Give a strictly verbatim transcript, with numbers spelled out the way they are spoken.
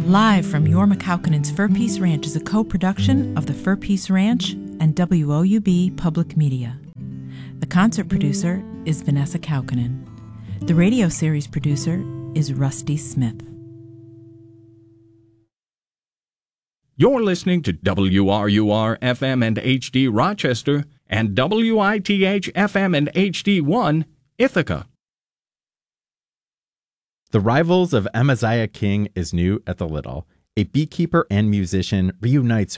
Live from Jorma Kaukonen's Fur Peace Ranch is a co-production of the Fur Peace Ranch and W O U B Public Media. The concert producer is Vanessa Kaukonen. The radio series producer is Rusty Smith. You're listening to W R U R F M and H D Rochester and W I T H F M and H D one Ithaca. The Rivals of Amaziah King is new at the Little. A beekeeper and musician reunites